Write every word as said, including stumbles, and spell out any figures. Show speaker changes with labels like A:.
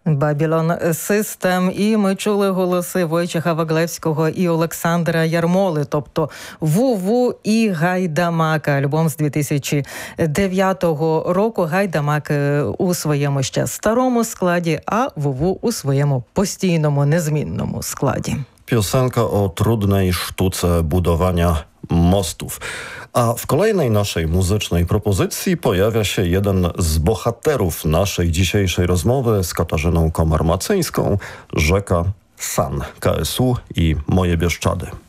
A: Babylon System. І ми чули голоси Войчеха Ваглевського і Олександра Ярмоли, тобто Ву-Ву і Гайдамак. Альбом з дві тисячі дев'ятого року. Гайдамак у своєму ще старому складі, а Ву-Ву у своєму постійному, незмінному складі.
B: Piosenka o trudnej sztuce budowania mostów. A w kolejnej naszej muzycznej propozycji pojawia się jeden z bohaterów naszej dzisiejszej rozmowy z Katarzyną Komar-Macyńską, rzeka San, K S U i Moje Bieszczady.